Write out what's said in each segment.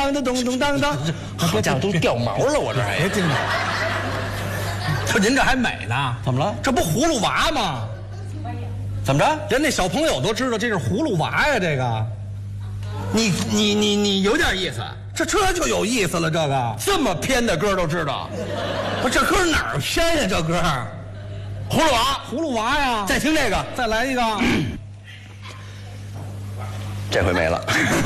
当的咚咚当当，好家伙，都掉毛了，我这还。 这您这还美呢？ 怎么了？ 这不葫芦娃吗？ 怎么着？ 人那小朋友都知道这是葫芦娃呀，这个。 你有点意思。 这就有意思了，这个这么偏的歌都知道， 不，这歌哪儿偏呀？这歌， 葫芦娃， 葫芦娃呀！ 再听这个， 再来一个， 这回没了。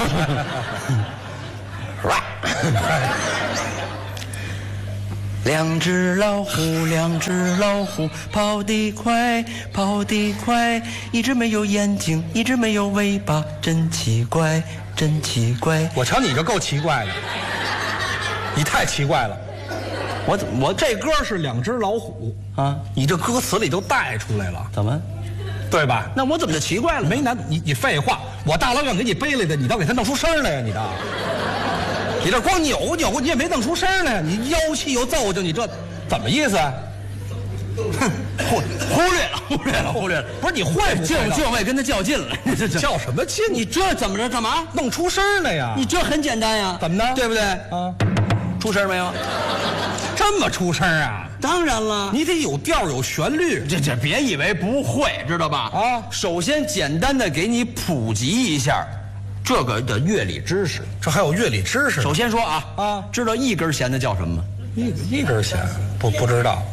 两只老虎，两只老虎，跑得快，跑得快。一只没有眼睛，一只没有尾巴，真奇怪，真奇怪。 我瞧你这够奇怪的，你太奇怪了。我这歌是两只老虎啊， 你这歌词里都带出来了， 怎么？ 对吧？ 那我怎么就奇怪了？ 没难，你废话，我大老远给你背来的，你倒给他弄出声来呀，你倒。你这光扭扭，你也没弄出声来，你妖气又奏就，你这怎么意思？ 哼，忽略了。 不是你会不会就为跟他较劲了，这较什么劲？ 你这怎么着？干嘛弄出声来呀？ 你这很简单呀， 怎么的？ 对不对？ 啊， 出声没有？ 这么出声啊？ 当然了， 你得有调有旋律。 这别以为不会，知道吧？ 啊， 首先简单的给你普及一下这个的乐理知识。 这还有乐理知识？ 首先说啊，知道一根弦的叫什么吗？ 一根弦不知道。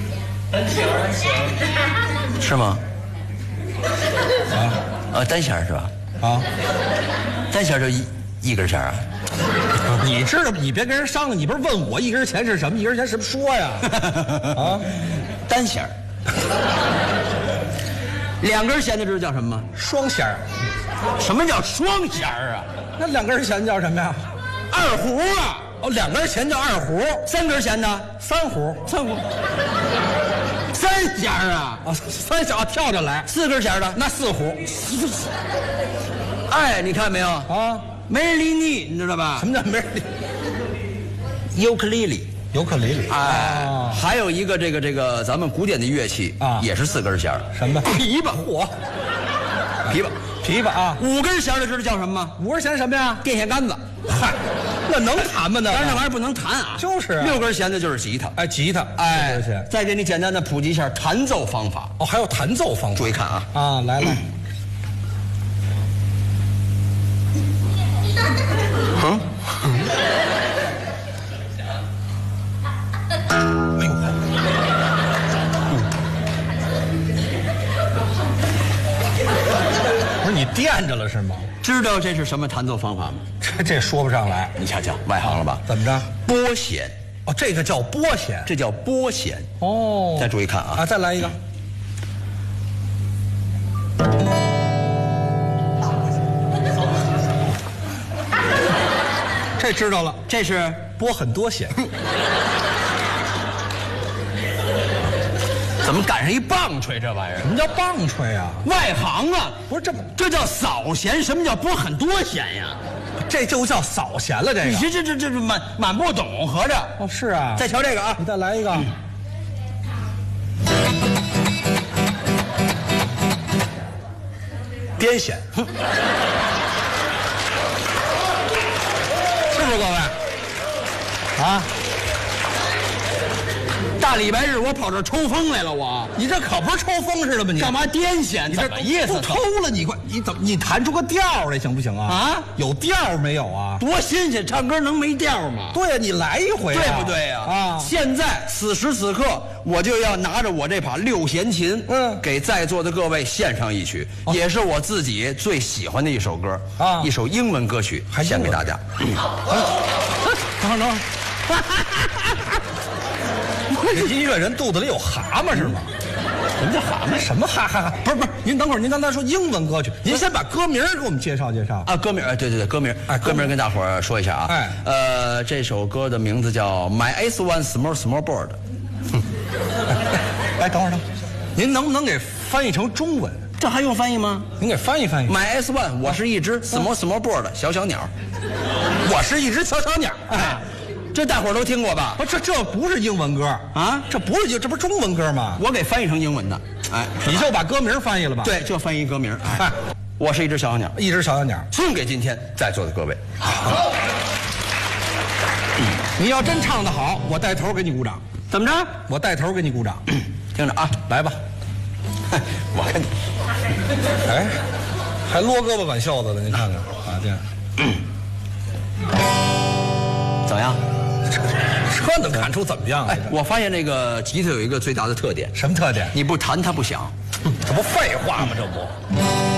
是吗？单弦是吧？ 啊， 单弦就一根弦啊。 你知道，你别跟人商量，你不是问我一根弦是什么？一根弦什么说呀？啊， 单弦。两根弦的知道叫什么吗？ 双弦。 什么叫双弦啊？ 那两根弦叫什么呀？ 二胡啊。 哦，两根弦叫二胡， 三根弦呢？ 三胡。 三弦啊？ 三弦跳着来。 四根弦的那四胡。 哎，你看没有啊？ 没人理你，你知道吧？ 什么叫没人理？ 尤克里里。 尤克里里。 哎，还有一个这个咱们古典的乐器啊， 也是四根弦。 什么？ 琵琶。嚯！琵琶啊。五根弦的知道叫什么吗？ 五根弦什么呀？ 电线杆子。 嗨，那能弹吗？ 但是那玩意儿不能弹啊。 就是啊。 六根弦的就是吉他。 哎，吉他。 哎，再给你简单的普及一下弹奏方法。 哦，还有弹奏方法。 注意看啊。 啊，来。哎呦！不是你垫着了是吗？ 知道这是什么弹奏方法吗？ 这说不上来。 你瞧瞧，外行了吧？ 怎么着？ 拨弦。 哦，这个叫拨弦， 这叫拨弦。 哦， 再注意看啊！ 再来一个。这知道了， 这是拨很多弦。 怎么赶上一棒吹这玩意儿？ 什么叫棒吹啊？ 外行啊！ 不是这叫扫弦，什么叫拨很多弦呀？ 这就叫扫弦了。这个你这满不懂，合着。 哦，是啊。 再瞧这个啊， 你再来一个。颠弦。是不是各位？啊！ 大礼拜日我跑这抽风来了， 你这可不是抽风似的吗？你干嘛颠弦？ 你这意思？ 偷了你怎么你弹出个调来行不行啊？ 啊， 有调没有啊？ 多新鲜！唱歌能没调吗？ 对呀，你来一回， 对不对呀？ 啊！ 现在此时此刻，我就要拿着我这把六弦琴，给在座的各位献上一曲，也是我自己最喜欢的一首歌啊， 一首英文歌曲，献给大家。 等会儿。这音乐人肚子里有蛤蟆是吗？ 什么叫蛤蟆？ 什么哈哈哈？不是，您等会儿，您刚才说英文歌曲，您先把歌名给我们介绍介绍啊。歌名，对，歌名，歌名跟大伙儿说一下啊。这首歌的名字叫《My S1 Small Board》。 哎，等会儿，您能不能给翻译成中文？ 这还用翻译吗？ 您给翻译翻译。 My S1，我是一只 small board 的小鸟。 我是一只小鸟。 哎。这大伙儿都听过吧？ 这不是英文歌啊， 这不是中文歌吗？ 我给翻译成英文的，哎， 你就把歌名翻译了吧？ 对，就翻译歌名。哎，我是一只小鸟， 一只小鸟， 送给今天在座的各位。好。 你要真唱得好，我带头给你鼓掌。 怎么着？ 我带头给你鼓掌。 听着啊， 来吧。 我看你， 哎，还落胳膊挽袖子了，您看看啊，这样。 怎么样？ 这能看出怎么样？ 哎，我发现那个吉他有一个最大的特点， 什么特点？ 你不弹它不响。 这不废话吗？这不。